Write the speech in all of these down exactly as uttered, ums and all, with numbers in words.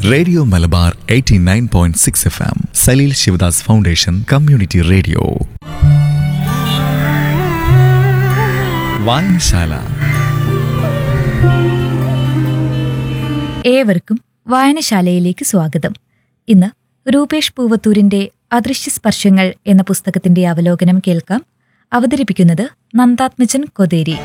Radio Malabar eighty nine point six F M Saleel Sivadas foundation community radio. വായനശാല. ഏവർക്കും വായനശാലയിലേക്ക് സ്വാഗതം. ഇന്ന് രൂപേഷ് പൂവത്തൂരിന്റെ അദൃശ്യ സ്പർശങ്ങൾ എന്ന പുസ്തകത്തിന്റെ അവലോകനം കേൾക്കാം. അവതരിപ്പിക്കുന്നത് നന്ദാത്മജൻ കൊതേരി.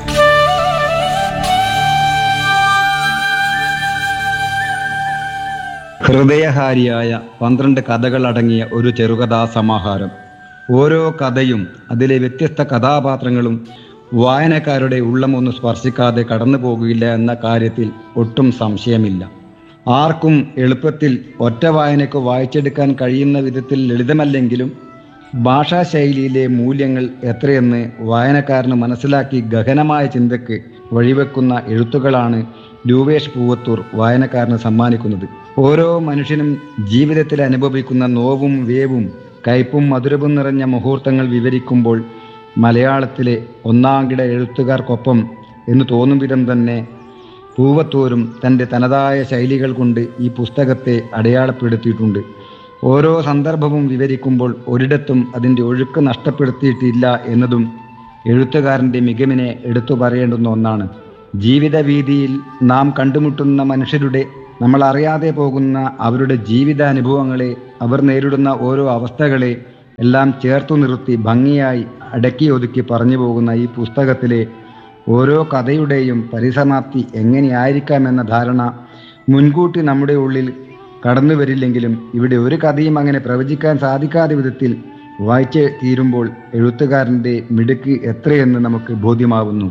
ഹൃദയഹാരിയായ പന്ത്രണ്ട് കഥകളടങ്ങിയ ഒരു ചെറുകഥാ സമാഹാരം. ഓരോ കഥയും അതിലെ വ്യത്യസ്ത കഥാപാത്രങ്ങളും വായനക്കാരുടെ ഉള്ളമൊന്ന് സ്പർശിക്കാതെ കടന്നു പോകുകയില്ല എന്ന കാര്യത്തിൽ ഒട്ടും സംശയമില്ല. ആർക്കും എളുപ്പത്തിൽ ഒറ്റ വായനയ്ക്ക് വായിച്ചെടുക്കാൻ കഴിയുന്ന വിധത്തിൽ ലളിതമല്ലെങ്കിലും ഭാഷാശൈലിയിലെ മൂല്യങ്ങൾ എത്രയെന്ന് വായനക്കാരന് മനസ്സിലാക്കി ഗഹനമായ ചിന്തയ്ക്ക് വഴിവെക്കുന്ന എഴുത്തുകളാണ് രൂപേഷ് പൂവത്തൂർ വായനക്കാരന് സമ്മാനിക്കുന്നത്. ഓരോ മനുഷ്യനും ജീവിതത്തിൽ അനുഭവിക്കുന്ന നോവും വേവും കയ്പും മധുരവും നിറഞ്ഞ മുഹൂർത്തങ്ങൾ വിവരിക്കുമ്പോൾ മലയാളത്തിലെ ഒന്നാംകിട എഴുത്തുകാർക്കൊപ്പം എന്ന് തോന്നും വിധം തന്നെ പൂവത്തൂരും തൻ്റെ തനതായ ശൈലികൾ കൊണ്ട് ഈ പുസ്തകത്തെ അടയാളപ്പെടുത്തിയിട്ടുണ്ട്. ഓരോ സന്ദർഭവും വിവരിക്കുമ്പോൾ ഒരിടത്തും അതിൻ്റെ ഒഴുക്ക് നഷ്ടപ്പെടുത്തിയിട്ടില്ല എന്നതും എഴുത്തുകാരൻ്റെ മികവിനെ എടുത്തു പറയേണ്ടുന്ന ഒന്നാണ്. ജീവിത വീതിയിൽ നാം കണ്ടുമുട്ടുന്ന മനുഷ്യരുടെ, നമ്മൾ അറിയാതെ പോകുന്ന അവരുടെ ജീവിതാനുഭവങ്ങളെ, അവർ നേരിടുന്ന ഓരോ അവസ്ഥകളെ എല്ലാം ചേർത്തു നിർത്തി ഭംഗിയായി അടക്കി ഒതുക്കി പറഞ്ഞു പോകുന്ന ഈ പുസ്തകത്തിലെ ഓരോ കഥയുടെയും പരിസമാപ്തി എങ്ങനെയായിരിക്കാമെന്ന ധാരണ മുൻകൂട്ടി നമ്മുടെ ഉള്ളിൽ കടന്നു വരില്ലെങ്കിലും ഇവിടെ ഒരു കഥയും അങ്ങനെ പ്രവചിക്കാൻ സാധിക്കാത്ത വിധത്തിൽ വായിച്ച് തീരുമ്പോൾ എഴുത്തുകാരൻ്റെ മിടുക്ക് എത്രയെന്ന് നമുക്ക് ബോധ്യമാവുന്നു.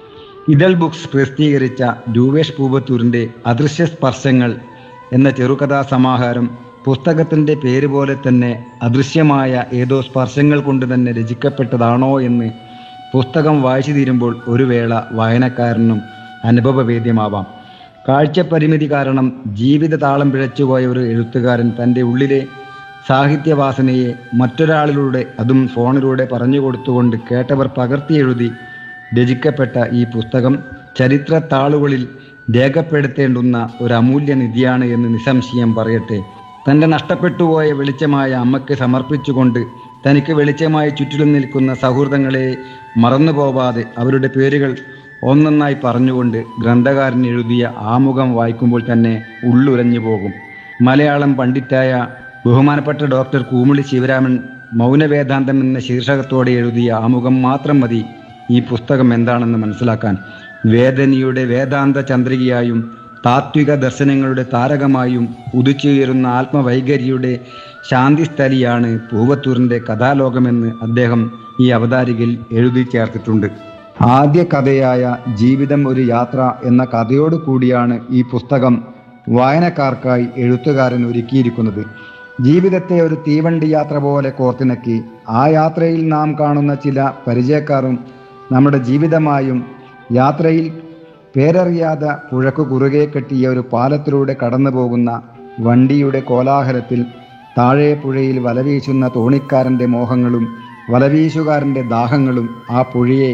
ഇതൾ ബുക്സ് പ്രസിദ്ധീകരിച്ച രൂപേഷ് പൂവത്തൂരിൻ്റെ അദൃശ്യ സ്പർശങ്ങൾ എന്ന ചെറുകഥാ സമാഹാരം പുസ്തകത്തിൻ്റെ പേര് പോലെ തന്നെ അദൃശ്യമായ ഏതോ സ്പർശങ്ങൾ കൊണ്ട് തന്നെ രചിക്കപ്പെട്ടതാണോ എന്ന് പുസ്തകം വായിച്ചു തീരുമ്പോൾ ഒരു വേള വായനക്കാരനും അനുഭവവേദ്യമാവാം. കാഴ്ചപരിമിതി കാരണം ജീവിത താളം പിഴച്ചുപോയ ഒരു എഴുത്തുകാരൻ തൻ്റെ ഉള്ളിലെ സാഹിത്യവാസനയെ മറ്റൊരാളിലൂടെ, അതും ഫോണിലൂടെ പറഞ്ഞു കൊടുത്തുകൊണ്ട് കേട്ടവർ പകർത്തി എഴുതി രചിക്കപ്പെട്ട ഈ പുസ്തകം ചരിത്ര താളുകളിൽ രേഖപ്പെടുത്തേണ്ടുന്ന ഒരു അമൂല്യ നിധിയാണ് എന്ന് നിസ്സംശയം പറയട്ടെ. തൻ്റെ നഷ്ടപ്പെട്ടുപോയ വെളിച്ചമായ അമ്മയ്ക്ക് സമർപ്പിച്ചുകൊണ്ട് തനിക്ക് വെളിച്ചമായി ചുറ്റിലും നിൽക്കുന്ന സൗഹൃദങ്ങളെ മറന്നു പോവാതെ അവരുടെ പേരുകൾ ഒന്നൊന്നായി പറഞ്ഞുകൊണ്ട് ഗ്രന്ഥകാരൻ എഴുതിയ ആമുഖം വായിക്കുമ്പോൾ തന്നെ ഉള്ളുരഞ്ഞു പോകും. മലയാളം പണ്ഡിറ്റായ ബഹുമാനപ്പെട്ട ഡോക്ടർ കൂമുളി ശിവരാമൻ മൗനവേദാന്തം എന്ന ശീർഷകത്തോടെ എഴുതിയ ആമുഖം മാത്രം മതി ഈ പുസ്തകം എന്താണെന്ന് മനസ്സിലാക്കാൻ. വേദനയുടെ വേദാന്ത ചന്ദ്രികയായും താത്വിക ദർശനങ്ങളുടെ താരകമായും ഉദിച്ചുയരുന്ന ആത്മവൈഖരിയുടെ ശാന്തിസ്ഥലിയാണ് പൂവത്തൂരിൻ്റെ കഥാലോകമെന്ന് അദ്ദേഹം ഈ അവതാരികയിൽ എഴുതി ചേർത്തിട്ടുണ്ട്. ആദ്യ കഥയായ ജീവിതം ഒരു യാത്ര എന്ന കഥയോട് കൂടിയാണ് ഈ പുസ്തകം വായനക്കാർക്കായി എഴുത്തുകാരൻ ഒരുക്കിയിരിക്കുന്നത്. ജീവിതത്തെ ഒരു തീവണ്ടി യാത്ര പോലെ കോർത്തിണക്കി ആ യാത്രയിൽ നാം കാണുന്ന ചില പരിചയക്കാരും നമ്മുടെ ജീവിതമായും യാത്രയിൽ പേരറിയാതെ പുഴക്കു കുറുകെ കെട്ടിയ ഒരു പാലത്തിലൂടെ കടന്നു പോകുന്ന വണ്ടിയുടെ കോലാഹലത്തിൽ താഴെ പുഴയിൽ വലവീശുന്ന തോണിക്കാരൻ്റെ മോഹങ്ങളും വലവീശുകാരൻ്റെ ദാഹങ്ങളും ആ പുഴയെ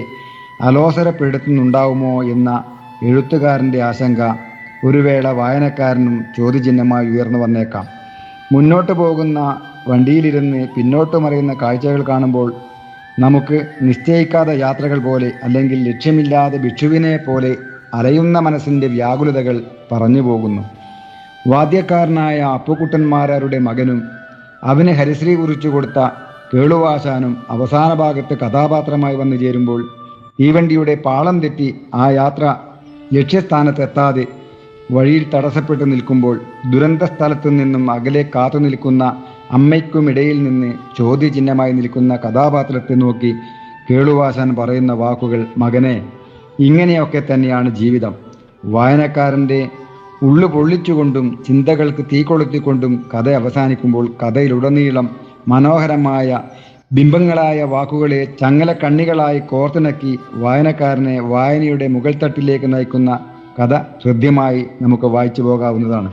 അലോസരപ്പെടുത്തുന്നുണ്ടാവുമോ എന്ന എഴുത്തുകാരൻ്റെ ആശങ്ക ഒരു വേള വായനക്കാരനും ചോദ്യചിഹ്നമായി ഉയർന്നു വന്നേക്കാം. മുന്നോട്ട് പോകുന്ന വണ്ടിയിലിരുന്ന് പിന്നോട്ട് മറിയുന്ന കാഴ്ചകൾ കാണുമ്പോൾ നമുക്ക് നിശ്ചയിക്കാത്ത യാത്രകൾ പോലെ, അല്ലെങ്കിൽ ലക്ഷ്യമില്ലാതെ ഭിക്ഷുവിനെ പോലെ അലയുന്ന മനസ്സിൻ്റെ വ്യാകുലതകൾ പറഞ്ഞു പോകുന്നു. വാദ്യക്കാരനായ അപ്പുക്കുട്ടന്മാരുടെ മകനും അവന് ഹരിശ്രീ കുറിച്ചു കൊടുത്ത കേളുവാശാനും അവസാന ഭാഗത്ത് കഥാപാത്രമായി വന്നു ചേരുമ്പോൾ തീവണ്ടിയുടെ പാളം തെറ്റി ആ യാത്ര ലക്ഷ്യസ്ഥാനത്തെത്താതെ വഴിയിൽ തടസ്സപ്പെട്ടു നിൽക്കുമ്പോൾ ദുരന്ത സ്ഥലത്തു നിന്നും അകലെ കാത്തു നിൽക്കുന്ന അമ്മയ്ക്കുമിടയിൽ നിന്ന് ചോദ്യചിഹ്നമായി നിൽക്കുന്ന കഥാപാത്രത്തെ നോക്കി കേളുവാശാൻ പറയുന്ന വാക്കുകൾ, മകനെ, ഇങ്ങനെയൊക്കെ തന്നെയാണ് ജീവിതം. വായനക്കാരൻ്റെ ഉള്ളു പൊള്ളിച്ചുകൊണ്ടും ചിന്തകൾക്ക് തീ കൊളുത്തിക്കൊണ്ടും കഥ അവസാനിക്കുമ്പോൾ കഥയിലുടനീളം മനോഹരമായ ബിംബങ്ങളായ വാക്കുകളെ ചങ്ങലക്കണ്ണികളായി കോർത്തിണക്കി വായനക്കാരനെ വായനയുടെ മുകൾ തട്ടിലേക്ക് നയിക്കുന്ന കഥ ഹൃദ്യമായി നമുക്ക് വായിച്ചു പോകാവുന്നതാണ്.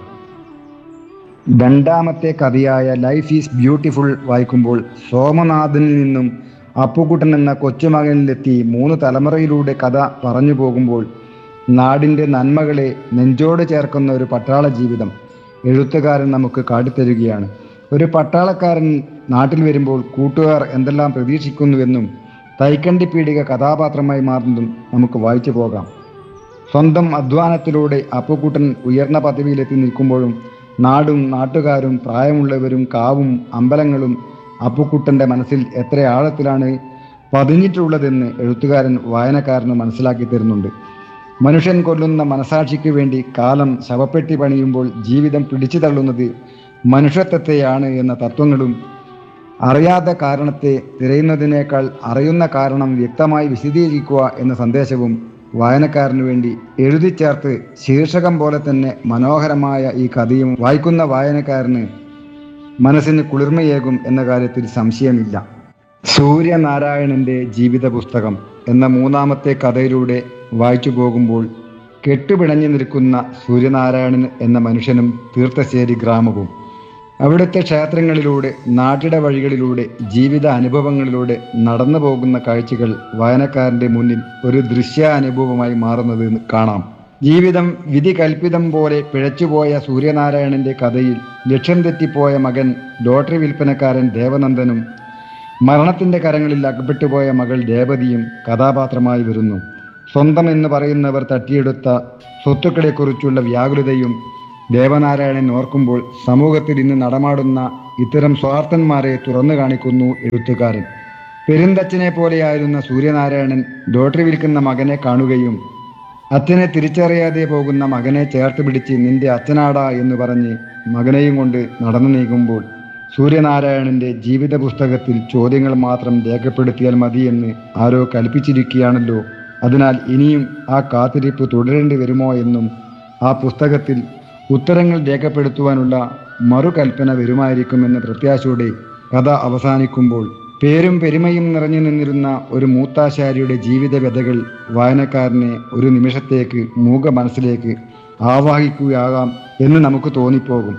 രണ്ടാമത്തെ കഥയായ ലൈഫ് ഈസ് ബ്യൂട്ടിഫുൾ വായിക്കുമ്പോൾ സോമനാഥനിൽ നിന്നും അപ്പുക്കുട്ടൻ എന്ന കൊച്ചുമകനിലെത്തി മൂന്ന് തലമുറയിലൂടെ കഥ പറഞ്ഞു പോകുമ്പോൾ നാടിൻ്റെ നന്മകളെ നെഞ്ചോട് ചേർക്കുന്ന ഒരു പട്ടാള ജീവിതം, എഴുത്തുകാരൻ നമുക്ക് കാട്ടിത്തരുകയാണ്. ഒരു പട്ടാളക്കാരൻ നാട്ടിൽ വരുമ്പോൾ കൂട്ടുകാർ എന്തെല്ലാം പ്രതീക്ഷിക്കുന്നുവെന്നും തൈക്കണ്ടി പീടിക കഥാപാത്രമായി മാറുന്നതും നമുക്ക് വായിച്ചു പോകാം. സ്വന്തം അധ്വാനത്തിലൂടെ അപ്പുക്കുട്ടൻ ഉയർന്ന പദവിയിലെത്തി നിൽക്കുമ്പോഴും നാടും നാട്ടുകാരും പ്രായമുള്ളവരും കാവും അമ്പലങ്ങളും അപ്പുക്കുട്ടൻ്റെ മനസ്സിൽ എത്ര ആഴത്തിലാണ് പതിഞ്ഞിട്ടുള്ളതെന്ന് എഴുത്തുകാരൻ വായനക്കാരന് മനസ്സിലാക്കി തരുന്നുണ്ട്. മനുഷ്യൻ കൊല്ലുന്ന മനസാക്ഷിക്ക് വേണ്ടി കാലം ശവപ്പെട്ടി പണിയുമ്പോൾ ജീവിതം പിടിച്ചു തള്ളുന്നത് മനുഷ്യത്വത്തെയാണ് എന്ന തത്വങ്ങളും അറിയാത്ത കാരണത്തെ തിരയുന്നതിനേക്കാൾ അറിയുന്ന കാരണം വ്യക്തമായി വിശദീകരിക്കുക എന്ന സന്ദേശവും വായനക്കാരന് വേണ്ടി എഴുതി ചേർത്ത് ശീർഷകം പോലെ തന്നെ മനോഹരമായ ഈ കഥയും വായിക്കുന്ന വായനക്കാരന് മനസ്സിന് കുളിർമയേകും എന്ന കാര്യത്തിൽ സംശയമില്ല. സൂര്യനാരായണൻ്റെ ജീവിത പുസ്തകം എന്ന മൂന്നാമത്തെ കഥയിലൂടെ വായിച്ചു പോകുമ്പോൾ കെട്ടുപിണഞ്ഞു നിൽക്കുന്ന സൂര്യനാരായണൻ എന്ന മനുഷ്യനും തീർത്ഥശ്ശേരി ഗ്രാമവും അവിടുത്തെ ക്ഷേത്രങ്ങളിലൂടെ നാട്ടിട വഴികളിലൂടെ ജീവിത അനുഭവങ്ങളിലൂടെ നടന്നു പോകുന്ന കാഴ്ചകൾ വായനക്കാരൻ്റെ മുന്നിൽ ഒരു ദൃശ്യാനുഭവമായി മാറുന്നത് കാണാം. ജീവിതം വിധി കൽപ്പിതം പോലെ പിഴച്ചുപോയ സൂര്യനാരായണൻ്റെ കഥയിൽ ലക്ഷ്യം തെറ്റിപ്പോയ മകൻ ലോട്ടറി വിൽപ്പനക്കാരൻ ദേവനന്ദനും മരണത്തിൻ്റെ കരങ്ങളിൽ അകപ്പെട്ടുപോയ മകൾ രേവതിയും കഥാപാത്രമായി വരുന്നു. സ്വന്തം എന്ന് പറയുന്നവർ തട്ടിയെടുത്ത സ്വത്തുക്കളെക്കുറിച്ചുള്ള വ്യാകുലതയും ദേവനാരായണൻ ഓർക്കുമ്പോൾ സമൂഹത്തിൽ ഇന്ന് നടമാടുന്ന ഇത്തരം സ്വാർത്ഥന്മാരെ തുറന്നു കാണിക്കുന്നു എഴുത്തുകാരൻ. പെരുന്തച്ഛനെ പോലെയായിരുന്ന സൂര്യനാരായണൻ ലോട്ടറി വിൽക്കുന്ന മകനെ കാണുകയും അച്ഛനെ തിരിച്ചറിയാതെ പോകുന്ന മകനെ ചേർത്ത് പിടിച്ച് നിന്റെ അച്ഛനാടാ എന്ന് പറഞ്ഞ് മകനെയും കൊണ്ട് നടന്നു നീങ്ങുമ്പോൾ സൂര്യനാരായണൻ്റെ ജീവിത പുസ്തകത്തിൽ ചോദ്യങ്ങൾ മാത്രം രേഖപ്പെടുത്തിയാൽ മതിയെന്ന് ആരോ കൽപ്പിച്ചിരിക്കുകയാണല്ലോ. അതിനാൽ ഇനിയും ആ കാത്തിരിപ്പ് തുടരേണ്ടി വരുമോ എന്നും ആ പുസ്തകത്തിൽ ഉത്തരങ്ങൾ രേഖപ്പെടുത്തുവാനുള്ള മറുകൽപ്പന വരുമായിരിക്കുമെന്ന പ്രത്യാശയോടെ കഥ അവസാനിക്കുമ്പോൾ പേരും പെരുമയും നിറഞ്ഞു നിന്നിരുന്ന ഒരു മൂത്താശാരിയുടെ ജീവിത വ്യഥകൾ വായനക്കാരനെ ഒരു നിമിഷത്തേക്ക് മൂക മനസ്സിലേക്ക് ആവാഹിക്കുകയാകാം എന്ന് നമുക്ക് തോന്നിപ്പോകും.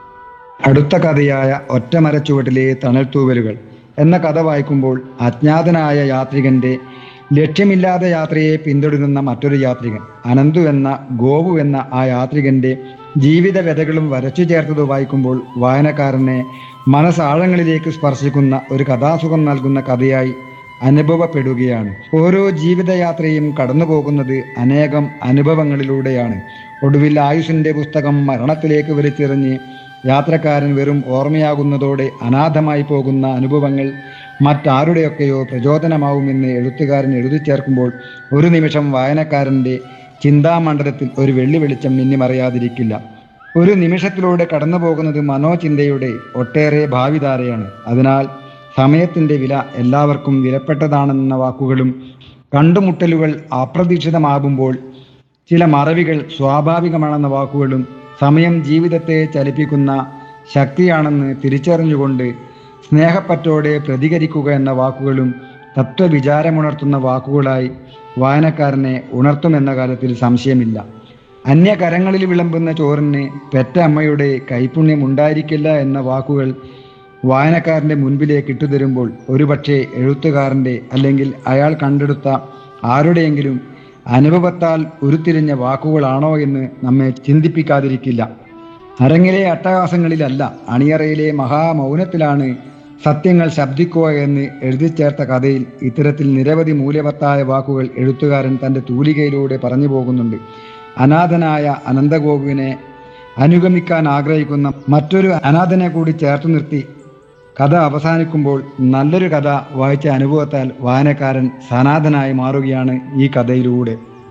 അടുത്ത കഥയായ ഒറ്റമരച്ചുവട്ടിലെ തണൽത്തൂവലുകൾ എന്ന കഥ വായിക്കുമ്പോൾ അജ്ഞാതനായ യാത്രികന്റെ ലക്ഷ്യമില്ലാത്ത യാത്രയെ പിന്തുടരുന്ന മറ്റൊരു യാത്രികൻ അനന്തു എന്ന ഗോവു എന്ന ആ യാത്രികന്റെ ജീവിത വ്യഥകളും വരച്ചു ചേർത്തത് വായിക്കുമ്പോൾ വായനക്കാരനെ മനസ്സാഴങ്ങളിലേക്ക് സ്പർശിക്കുന്ന ഒരു കഥാസുഖം നൽകുന്ന കഥയായി അനുഭവപ്പെടുകയാണ്. ഓരോ ജീവിതയാത്രയും കടന്നു പോകുന്നത് അനേകം അനുഭവങ്ങളിലൂടെയാണ്. ഒടുവിൽ ആയുഷിന്റെ പുസ്തകം മരണത്തിലേക്ക് വലിച്ചെറിഞ്ഞ് യാത്രക്കാരൻ വെറും ഓർമ്മയാകുന്നതോടെ അനാഥമായി പോകുന്ന അനുഭവങ്ങൾ മറ്റാരുടെയൊക്കെയോ പ്രചോദനമാവുമെന്ന് എഴുത്തുകാരൻ എഴുതി ചേർക്കുമ്പോൾ ഒരു നിമിഷം വായനക്കാരൻ്റെ ചിന്താമണ്ഡലത്തിൽ ഒരു വെള്ളി വെളിച്ചം മിന്നിമറിയാതിരിക്കില്ല. ഒരു നിമിഷത്തിലൂടെ കടന്നു പോകുന്നത് മനോചിന്തയുടെ ഒട്ടേറെ ഭാവിധാരയാണ്. അതിനാൽ സമയത്തിൻ്റെ വില എല്ലാവർക്കും വിലപ്പെട്ടതാണെന്ന വാക്കുകളും കണ്ടുമുട്ടലുകൾ അപ്രതീക്ഷിതമാകുമ്പോൾ ചില മറവികൾ സ്വാഭാവികമാണെന്ന വാക്കുകളും സമയം ജീവിതത്തെ ചലിപ്പിക്കുന്ന ശക്തിയാണെന്ന് തിരിച്ചറിഞ്ഞുകൊണ്ട് സ്നേഹപ്പറ്റോടെ പ്രതികരിക്കുക എന്ന വാക്കുകളും തത്വവിചാരമുണർത്തുന്ന വാക്കുകളായി വായനക്കാരനെ ഉണർത്തുമെന്ന കാര്യത്തിൽ സംശയമില്ല. അന്യകരങ്ങളിൽ വിളമ്പുന്ന ചോറിന് പെറ്റ അമ്മയുടെ കൈപുണ്യം ഉണ്ടായിരിക്കില്ല എന്ന വാക്കുകൾ വായനക്കാരൻ്റെ മുൻപിലേക്ക് ഇട്ടുതരുമ്പോൾ ഒരുപക്ഷെ എഴുത്തുകാരൻ്റെ അല്ലെങ്കിൽ അയാൾ കണ്ടെടുത്ത ആരുടെയെങ്കിലും അനുഭവത്താൽ ഉരുത്തിരിഞ്ഞ വാക്കുകളാണോ എന്ന് നമ്മെ ചിന്തിപ്പിക്കാതിരിക്കില്ല. അരങ്ങിലെ അട്ടഹാസങ്ങളിലല്ല, അണിയറയിലെ മഹാമൗനത്തിലാണ് സത്യങ്ങൾ ശബ്ദിക്കുക എന്ന് എഴുതി ചേർത്ത കഥയിൽ ഇത്തരത്തിൽ നിരവധി മൂല്യവത്തായ വാക്കുകൾ എഴുത്തുകാരൻ തൻ്റെ തൂലികയിലൂടെ പറഞ്ഞു പോകുന്നുണ്ട്. അനാഥനായ അനന്തഗോപുവിനെ അനുഗമിക്കാൻ ആഗ്രഹിക്കുന്ന മറ്റൊരു അനാഥനെ കൂടി ചേർത്ത് നിർത്തി കഥ അവസാനിക്കുമ്പോൾ നല്ലൊരു കഥ വായിച്ച അനുഭവത്താൽ വായനക്കാരൻ സനാഥനായി മാറുകയാണ് ഈ കഥയിലൂടെ.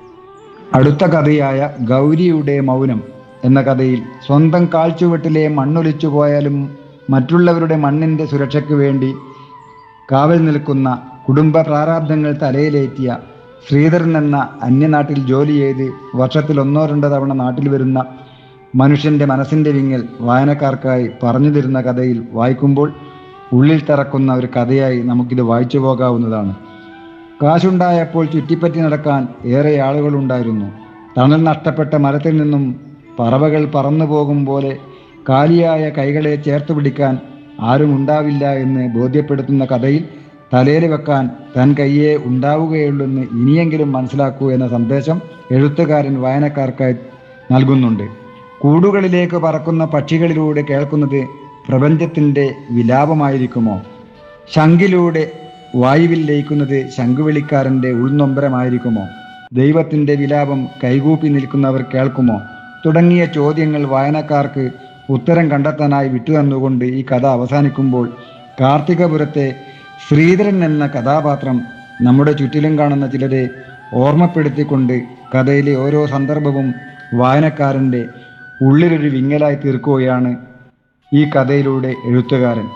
അടുത്ത കഥയായ ഗൗരിയുടെ മൗനം എന്ന കഥയിൽ സ്വന്തം കാൽച്ചുവട്ടിലെ മണ്ണൊലിച്ചു പോയാലും മറ്റുള്ളവരുടെ മണ്ണിൻ്റെ സുരക്ഷയ്ക്ക് വേണ്ടി കാവൽ നിൽക്കുന്ന കുടുംബ പ്രാരാബ്ദങ്ങൾ തലയിലേറ്റിയ ശ്രീധരൻ എന്ന അന്യനാട്ടിൽ ജോലി ചെയ്ത് വർഷത്തിൽ ഒന്നോ രണ്ടോ തവണ നാട്ടിൽ വരുന്ന മനുഷ്യൻ്റെ മനസ്സിൻ്റെ വിങ്ങൽ വായനക്കാർക്കായി പറഞ്ഞു തരുന്ന കഥയിൽ വായിക്കുമ്പോൾ ഉള്ളിൽ തറക്കുന്ന ഒരു കഥയായി നമുക്കിത് വായിച്ചു പോകാവുന്നതാണ്. കാശുണ്ടായപ്പോൾ ചുറ്റിപ്പറ്റി നടക്കാൻ ഏറെ ആളുകളുണ്ടായിരുന്നു. തണൽ നഷ്ടപ്പെട്ട മരത്തിൽ നിന്നും പറവകൾ പറന്നു പോകും പോലെ കാലിയായ കൈകളെ ചേർത്ത് പിടിക്കാൻ ആരും ഉണ്ടാവില്ല എന്ന് ബോധ്യപ്പെടുത്തുന്ന കഥയിൽ തലയിൽ വെക്കാൻ തൻ കയ്യേ ഉണ്ടാവുകയുള്ളെന്ന് ഇനിയെങ്കിലും മനസ്സിലാക്കൂ എന്ന സന്ദേശം എഴുത്തുകാരൻ വായനക്കാർക്കായി നൽകുന്നുണ്ട്. കൂടുകളിലേക്ക് പറക്കുന്ന പക്ഷികളിലൂടെ കേൾക്കുന്നത് പ്രപഞ്ചത്തിൻ്റെ വിലാപമായിരിക്കുമോ? ശംഖിലൂടെ വായുവിൽ ലയിക്കുന്നത് ശംഖുവിളിക്കാരൻ്റെ ഉൾനൊമ്പരമായിരിക്കുമോ? ദൈവത്തിൻ്റെ വിലാപം കൈകൂപ്പി നിൽക്കുന്നവർ കേൾക്കുമോ? തുടങ്ങിയ ചോദ്യങ്ങൾ വായനക്കാർക്ക് ഉത്തരം കണ്ടെത്താനായി വിട്ടുതന്നുകൊണ്ട് ഈ കഥ അവസാനിക്കുമ്പോൾ കാർത്തികപുരത്തെ ശ്രീധരൻ എന്ന കഥാപാത്രം നമ്മുടെ ചുറ്റിലും കാണുന്ന ചിലരെ ഓർമ്മപ്പെടുത്തിക്കൊണ്ട് കഥയിലെ ഓരോ സന്ദർഭവും വായനക്കാരൻ്റെ ഉള്ളിലൊരു വിങ്ങലായി തീർക്കുകയാണ് ഈ കഥയിലൂടെ എഴുത്തുകാരൻ.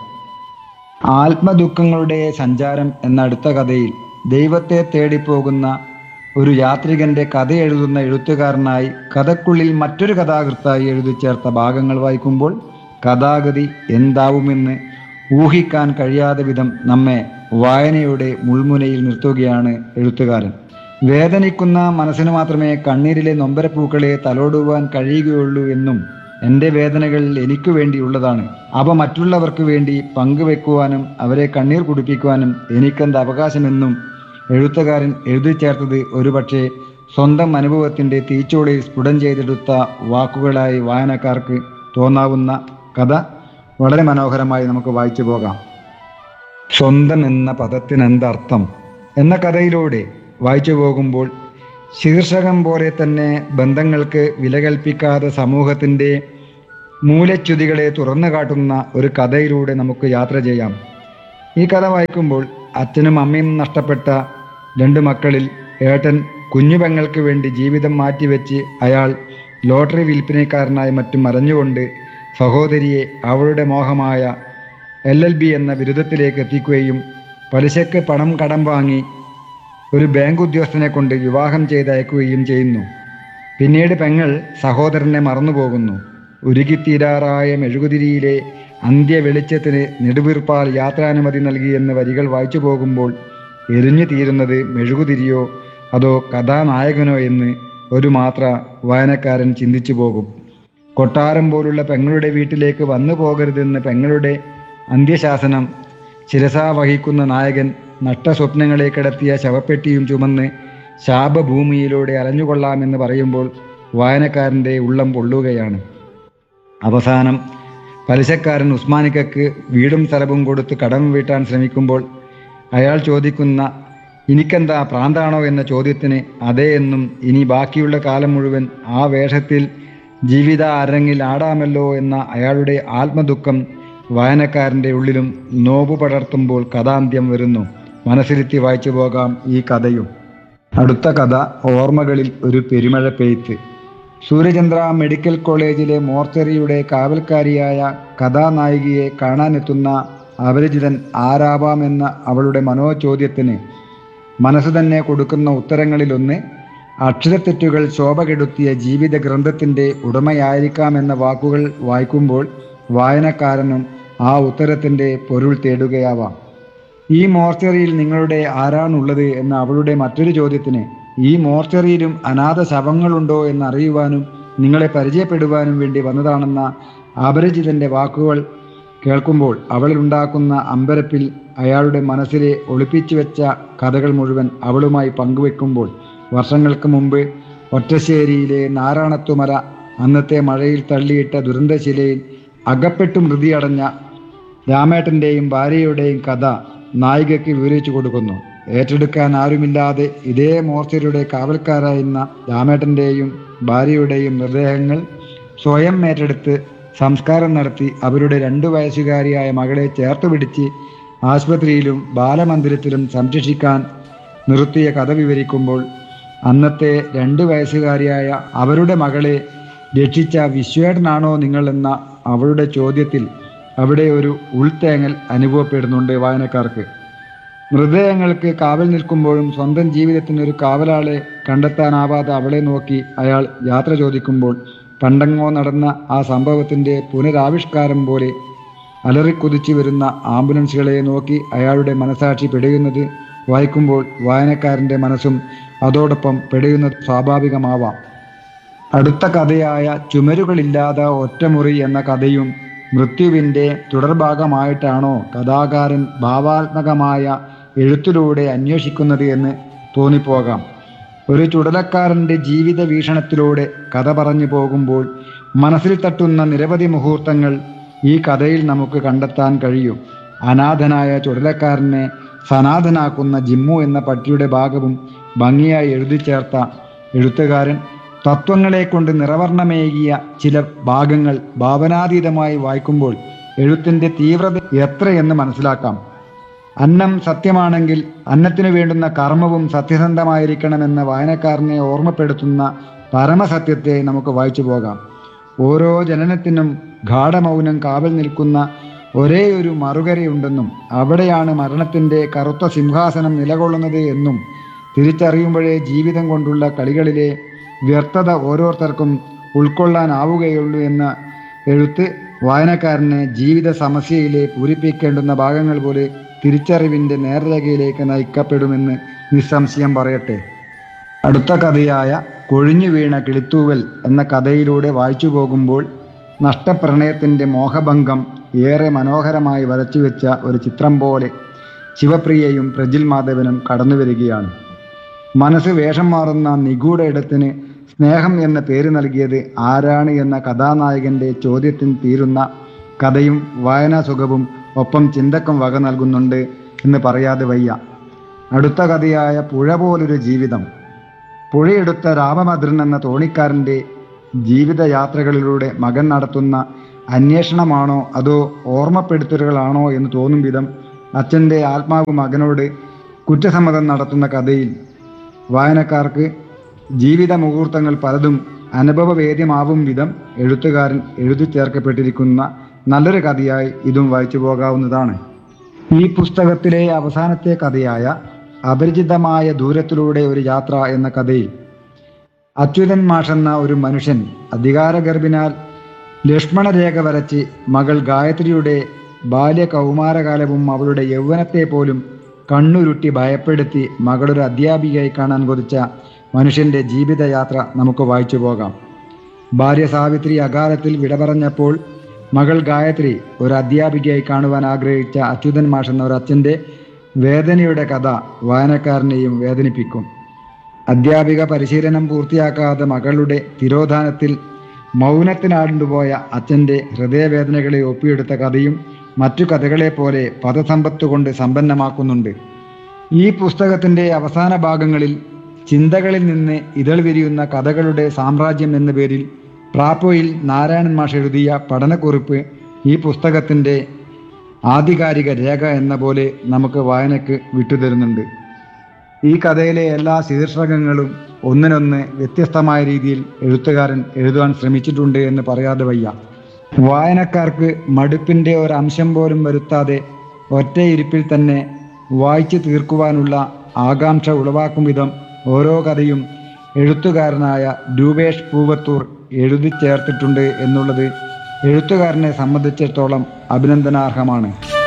ആത്മദുഃഖങ്ങളുടെ സഞ്ചാരം എന്ന അടുത്ത കഥയിൽ ദൈവത്തെ തേടിപ്പോകുന്ന ഒരു യാത്രികന്റെ കഥ എഴുതുന്ന എഴുത്തുകാരനായി കഥക്കുള്ളിൽ മറ്റൊരു കഥാകൃത്തായി എഴുതി ചേർത്ത ഭാഗങ്ങൾ വായിക്കുമ്പോൾ കഥാഗതി എന്താവുമെന്ന് ഊഹിക്കാൻ കഴിയാത്ത വിധം നമ്മെ വായനയുടെ മുൾമുനയിൽ നിർത്തുകയാണ് എഴുത്തുകാരൻ. വേദനിക്കുന്ന മനസ്സിന് മാത്രമേ കണ്ണീരിലെ നൊമ്പരപ്പൂക്കളെ തലോടുവാൻ കഴിയുകയുള്ളൂ എന്നും എൻ്റെ വേദനകൾ എനിക്ക് വേണ്ടിയുള്ളതാണ്, അവ മറ്റുള്ളവർക്ക് വേണ്ടി പങ്കുവെക്കുവാനും അവരെ കണ്ണീർ കുടിപ്പിക്കുവാനും എനിക്കെന്ത് അവകാശമെന്നും എഴുത്തുകാരൻ എഴുതി ചേർത്തത് ഒരുപക്ഷെ സ്വന്തം അനുഭവത്തിൻ്റെ തീച്ചോളിൽ സ്ഫുടം ചെയ്തെടുത്ത വാക്കുകളായി വായനക്കാർക്ക് തോന്നാവുന്ന കഥ വളരെ മനോഹരമായി നമുക്ക് വായിച്ചു പോകാം. സ്വന്തം എന്ന പദത്തിനെന്തർത്ഥം എന്ന കഥയിലൂടെ വായിച്ചു പോകുമ്പോൾ ശീർഷകം പോലെ തന്നെ ബന്ധങ്ങൾക്ക് വില കൽപ്പിക്കാതെ സമൂഹത്തിൻ്റെ മൂലച്യുതികളെ തുറന്നു കാട്ടുന്ന ഒരു കഥയിലൂടെ നമുക്ക് യാത്ര ചെയ്യാം. ഈ കഥ വായിക്കുമ്പോൾ അച്ഛനും അമ്മയും നഷ്ടപ്പെട്ട രണ്ട് മക്കളിൽ ഏട്ടൻ കുഞ്ഞു പെങ്ങൾക്ക് വേണ്ടി ജീവിതം മാറ്റിവെച്ച് അയാൾ ലോട്ടറി വിൽപ്പനക്കാരനായി മറ്റും മറഞ്ഞുകൊണ്ട് സഹോദരിയെ അവളുടെ മോഹമായ എൽ എൽ ബി എന്ന ബിരുദത്തിലേക്ക് എത്തിക്കുകയും പലിശക്ക് പണം കടം വാങ്ങി ഒരു ബാങ്ക് ഉദ്യോഗസ്ഥനെ കൊണ്ട് വിവാഹം ചെയ്തയക്കുകയും ചെയ്യുന്നു. പിന്നീട് പെങ്ങൾ സഹോദരനെ മറന്നുപോകുന്നു. ഉരുകിത്തീരാറായ മെഴുകുതിരിയിലെ അന്ത്യ വെളിച്ചത്തിന് നെടുവീർപ്പാൽ യാത്രാനുമതി നൽകിയെന്ന് വരികൾ വായിച്ചു പോകുമ്പോൾ എരിഞ്ഞു തീരുന്നത് മെഴുകുതിരിയോ അതോ കഥാനായകനോ എന്ന് ഒരു മാത്ര വായനക്കാരൻ ചിന്തിച്ചു പോകും. കൊട്ടാരം പോലുള്ള പെങ്ങളുടെ വീട്ടിലേക്ക് വന്നു പോകരുതെന്ന് പെങ്ങളുടെ അന്ത്യശാസനം ശിരസാ വഹിക്കുന്ന നായകൻ നഷ്ടസ്വപ്നങ്ങളെ കിടത്തിയ ശവപ്പെട്ടിയും ചുമന്ന് ശാപഭൂമിയിലൂടെ അലഞ്ഞുകൊള്ളാമെന്ന് പറയുമ്പോൾ വായനക്കാരൻ്റെ ഉള്ളം പൊള്ളുകയാണ്. അവസാനം പലിശക്കാരൻ ഉസ്മാനിക്കക്ക് വീടും സ്ഥലവും കൊടുത്ത് കടം വീട്ടാൻ ശ്രമിക്കുമ്പോൾ അയാൾ ചോദിക്കുന്ന എനിക്കെന്താ പ്രാന്താണോ എന്ന ചോദ്യത്തിന് അതേ എന്നും ഇനി ബാക്കിയുള്ള കാലം മുഴുവൻ ആ വേഷത്തിൽ ജീവിത അരങ്ങിൽ ആടാമല്ലോ എന്ന അയാളുടെ ആത്മദുഃഖം വായനക്കാരൻ്റെ ഉള്ളിലും നോവു പടർത്തുമ്പോൾ കഥാന്ത്യം വരുന്നു. മനസ്സിലെത്തി വായിച്ചു പോകാം ഈ കഥയും. അടുത്ത കഥ ഓർമ്മകളിൽ ഒരു പെരുമഴ പെയ്ത്ത്. സൂര്യചന്ദ്ര മെഡിക്കൽ കോളേജിലെ മോർച്ചറിയുടെ കാവൽക്കാരിയായ കഥാനായികയെ കാണാനെത്തുന്ന അപരിചിതൻ ആരാവാമെന്ന അവളുടെ മനോചോദ്യത്തിന് മനസ്സ് തന്നെ കൊടുക്കുന്ന ഉത്തരങ്ങളിലൊന്ന് അക്ഷരത്തെറ്റുകൾ ശോഭ കെടുത്തിയ ജീവിത ഗ്രന്ഥത്തിൻ്റെ ഉടമയായിരിക്കാമെന്ന വാക്കുകൾ വായിക്കുമ്പോൾ വായനക്കാരനും ആ ഉത്തരത്തിൻ്റെ പൊരുൾ തേടുകയാവാം. ഈ മോർച്ചറിയിൽ നിങ്ങളുടെ ആരാണുള്ളത് എന്ന അവളുടെ മറ്റൊരു ചോദ്യത്തിന് ഈ മോർച്ചറിയിലും അനാഥ ശവങ്ങളുണ്ടോ എന്നറിയുവാനും നിങ്ങളെ പരിചയപ്പെടുവാനും വേണ്ടി വന്നതാണെന്ന അപരിചിതൻ്റെ വാക്കുകൾ കേൾക്കുമ്പോൾ അവളിലുണ്ടാക്കുന്ന അമ്പരപ്പിൽ അയാളുടെ മനസ്സിലെ ഒളിപ്പിച്ചു വെച്ച കഥകൾ മുഴുവൻ അവളുമായി പങ്കുവെക്കുമ്പോൾ വർഷങ്ങൾക്ക് മുമ്പ് ഒറ്റശ്ശേരിയിലെ നാരായണത്തുമര അന്നത്തെ മഴയിൽ തള്ളിയിട്ട ദുരന്തശിലയിൽ അകപ്പെട്ടു മൃതിയടഞ്ഞ രാമേട്ടൻ്റെയും ഭാര്യയുടെയും കഥ നായികയ്ക്ക് വിവരിച്ചു കൊടുക്കുന്നു. ഏറ്റെടുക്കാൻ ആരുമില്ലാതെ ഇതേ മോർച്ചറിയുടെ കാവൽക്കാരായിരുന്ന രാമേട്ടൻ്റെയും ഭാര്യയുടെയും മൃതദേഹങ്ങൾ സ്വയം ഏറ്റെടുത്ത് സംസ്കാരം നടത്തി അവരുടെ രണ്ടു വയസ്സുകാരിയായ മകളെ ചേർത്ത് പിടിച്ച് ആശുപത്രിയിലും ബാലമന്ദിരത്തിലും സംരക്ഷിക്കാൻ നിർത്തിയ കഥ വിവരിക്കുമ്പോൾ അന്നത്തെ രണ്ടു വയസ്സുകാരിയായ അവരുടെ മകളെ രക്ഷിച്ച വിശ്വേട്ടനാണോ നിങ്ങളെന്ന അവളുടെ ചോദ്യത്തിൽ അവിടെ ഒരു ഉൾത്തേങ്ങൽ അനുഭവപ്പെടുന്നുണ്ട് വായനക്കാർക്ക്. മൃതദേഹങ്ങൾക്ക് കാവൽ നിൽക്കുമ്പോഴും സ്വന്തം ജീവിതത്തിനൊരു കാവലാളെ കണ്ടെത്താനാവാതെ അവളെ നോക്കി അയാൾ യാത്ര ചോദിക്കുമ്പോൾ പണ്ടെങ്ങോ നടന്ന ആ സംഭവത്തിൻ്റെ പുനരാവിഷ്കാരം പോലെ അലറിക്കുതിച്ചു വരുന്ന ആംബുലൻസുകളെ നോക്കി അയാളുടെ മനസാക്ഷി പെടയുന്നത് വായിക്കുമ്പോൾ വായനക്കാരൻ്റെ മനസ്സും അതോടൊപ്പം പെടയുന്നത് സ്വാഭാവികമാവാം. അടുത്ത കഥയായ ചുമരുകളില്ലാത്ത ഒറ്റമുറി എന്ന കഥയും മൃത്യുവിൻ്റെ തുടർഭാഗമായിട്ടാണോ കഥാകാരൻ ഭാവാത്മകമായ എഴുത്തിലൂടെ അന്വേഷിക്കുന്നത് എന്ന് തോന്നിപ്പോകാം. ഒരു ചുടലക്കാരൻ്റെ ജീവിത വീക്ഷണത്തിലൂടെ കഥ പറഞ്ഞു പോകുമ്പോൾ മനസ്സിൽ തട്ടുന്ന നിരവധി മുഹൂർത്തങ്ങൾ ഈ കഥയിൽ നമുക്ക് കണ്ടെത്താൻ കഴിയും. അനാഥനായ ചുടലക്കാരനെ സനാഥനാക്കുന്ന ജിമ്മു എന്ന പട്ടിയുടെ ഭാഗവും ഭംഗിയായി എഴുതി ചേർത്ത എഴുത്തുകാരൻ തത്വങ്ങളെ കൊണ്ട് നിറവർണ്ണമേകിയ ചില ഭാഗങ്ങൾ ഭാവനാതീതമായി വായിക്കുമ്പോൾ എഴുത്തിൻ്റെ തീവ്രത എത്രയെന്ന് മനസ്സിലാക്കാം. അന്നം സത്യമാണെങ്കിൽ അന്നത്തിനു വേണ്ടുന്ന കർമ്മവും സത്യസന്ധമായിരിക്കണമെന്ന വായനക്കാരനെ ഓർമ്മപ്പെടുത്തുന്ന പരമസത്യത്തെ നമുക്ക് വായിച്ചു പോകാം. ഓരോ ജനനത്തിനും ഗാഠമൗനം കാവൽ നിൽക്കുന്ന ഒരേ ഒരു മറുകരയുണ്ടെന്നും അവിടെയാണ് മരണത്തിൻ്റെ കറുത്ത സിംഹാസനം നിലകൊള്ളുന്നത് എന്നും തിരിച്ചറിയുമ്പോഴേ ജീവിതം കൊണ്ടുള്ള കളികളിലെ വ്യർത്ഥത ഓരോരുത്തർക്കും ഉൾക്കൊള്ളാനാവുകയുള്ളൂ എന്ന എഴുത്ത് വായനക്കാരനെ ജീവിത സമസ്യയിലെ പൂരിപ്പിക്കേണ്ടുന്ന ഭാഗങ്ങൾ പോലെ തിരിച്ചറിവിൻ്റെ നേർരേഖയിലേക്ക് നയിക്കപ്പെടുമെന്ന് നിസ്സംശയം പറയട്ടെ. അടുത്ത കഥയായ കൊഴിഞ്ഞു വീണ കിളിത്തൂവൽ എന്ന കഥയിലൂടെ വായിച്ചു പോകുമ്പോൾ നഷ്ടപ്രണയത്തിൻ്റെ മോഹഭംഗം ഏറെ മനോഹരമായി വരച്ചുവെച്ച ഒരു ചിത്രം പോലെ ശിവപ്രിയയും പ്രജിൽ മാധവനും കടന്നു വരികയാണ്. മനസ്സ് വേഷം മാറുന്ന നിഗൂഢ ഇടത്തിന് സ്നേഹം എന്ന പേര് നൽകിയത് ആരാണ് എന്ന കഥാനായകൻ്റെ ചോദ്യത്തിന് തീരുന്ന കഥയും വായനാ സുഖവും ഒപ്പം ചിന്തക്കും വക നൽകുന്നുണ്ട് എന്ന് പറയാതെ വയ്യ. അടുത്ത കഥയായ പുഴ പോലൊരു ജീവിതം. പുഴയെടുത്ത രാമഭദ്രൻ എന്ന തോണിക്കാരൻ്റെ ജീവിതയാത്രകളിലൂടെ മകൻ നടത്തുന്ന അന്വേഷണമാണോ അതോ ഓർമ്മപ്പെടുത്തലുകളാണോ എന്ന് തോന്നും വിധം അച്ഛൻ്റെ ആത്മാവ് മകനോട് കുറ്റസമ്മതം നടത്തുന്ന കഥയിൽ വായനക്കാർക്ക് ജീവിത മുഹൂർത്തങ്ങൾ പലതും അനുഭവവേദ്യമാവും വിധം എഴുത്തുകാരൻ എഴുതി ചേർക്കപ്പെട്ടിരിക്കുന്ന നല്ലൊരു കഥയായി ഇതും വായിച്ചു പോകാവുന്നതാണ്. ഈ പുസ്തകത്തിലെ അവസാനത്തെ കഥയായ അപരിചിതമായ ദൂരത്തിലൂടെ ഒരു യാത്ര എന്ന കഥയിൽ അച്യുതൻ മാഷെന്ന ഒരു മനുഷ്യൻ അധികാരഗർഭിനാൽ ലക്ഷ്മണരേഖ വരച്ച് മകൾ ഗായത്രിയുടെ ബാല്യ കൗമാരകാലവും അവളുടെ യൗവനത്തെ പോലും കണ്ണുരുട്ടി ഭയപ്പെടുത്തി മകളൊരു അധ്യാപികയായി കാണാൻ കൊതിച്ച മനുഷ്യൻ്റെ ജീവിതയാത്ര നമുക്ക് വായിച്ചു പോകാം. ഭാര്യ സാവിത്രി അകാലത്തിൽ വിട പറഞ്ഞപ്പോൾ മകൾ ഗായത്രി ഒരു അധ്യാപികയായി കാണുവാൻ ആഗ്രഹിച്ച അച്യുതൻ മാഷ് എന്ന ഒരു അച്ഛൻ്റെ വേദനയുടെ കഥ വായനക്കാരനെയും വേദനിപ്പിക്കും. അധ്യാപിക പരിശീലനം പൂർത്തിയാക്കാതെ മകളുടെ തിരോധാനത്തിൽ മൗനത്തിനാണ്ടുപോയ അച്ഛൻ്റെ ഹൃദയവേദനകളെ ഒപ്പിയെടുത്ത കഥയും മറ്റു കഥകളെപ്പോലെ പദസമ്പത്ത് കൊണ്ട് സമ്പന്നമാക്കുന്നുണ്ട്. ഈ പുസ്തകത്തിൻ്റെ അവസാന ഭാഗങ്ങളിൽ ചിന്തകളിൽ നിന്ന് ഇതൾ വിരിയുന്ന കഥകളുടെ സാമ്രാജ്യം എന്ന പേരിൽ പ്രാപ്പോയിൽ നാരായണൻ മാഷ് എഴുതിയ പഠനക്കുറിപ്പ് ഈ പുസ്തകത്തിൻ്റെ ആധികാരിക രേഖ എന്ന പോലെ നമുക്ക് വായനയ്ക്ക് വിട്ടുതരുന്നുണ്ട്. ഈ കഥയിലെ എല്ലാ ശീർഷകങ്ങളും ഒന്നിനൊന്ന് വ്യത്യസ്തമായ രീതിയിൽ എഴുത്തുകാരൻ എഴുതുവാൻ ശ്രമിച്ചിട്ടുണ്ട് എന്ന് പറയാതെ വയ്യ. വായനക്കാർക്ക് മടുപ്പിൻ്റെ ഒരംശം പോലും വരുത്താതെ ഒറ്റയിരിപ്പിൽ തന്നെ വായിച്ചു തീർക്കുവാനുള്ള ആകാംക്ഷ ഉളവാക്കും വിധം ഓരോ കഥയും എഴുത്തുകാരനായ രൂപേഷ് പൂവത്തൂർ എഴുതി ചേർത്തിട്ടുണ്ട് എന്നുള്ളത് എഴുത്തുകാരനെ സംബന്ധിച്ചിടത്തോളം അഭിനന്ദനാർഹമാണ്.